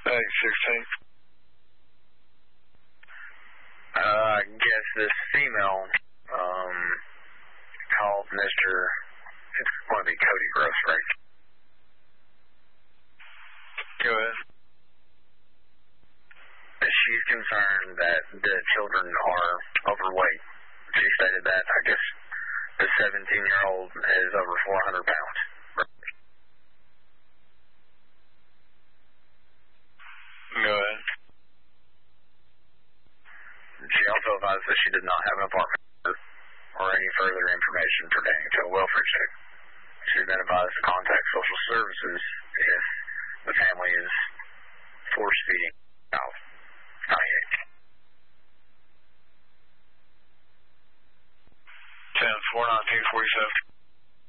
Hey, 16. I guess this female called Mr. It's going to be Cody Gross, right? Go ahead. She's concerned that the children are overweight. She stated that, I guess, the 17-year-old is over 400 pounds. Go ahead. She also advised that she did not have an apartment or any further information pertaining to a welfare check. She's been advised to contact social services if the family is force-feeding out. 10-4-19-47.